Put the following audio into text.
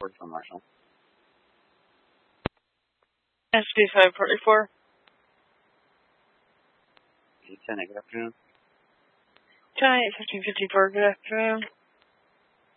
544 Marshall. SB 544. 810, good afternoon. 10-8-1554, good afternoon.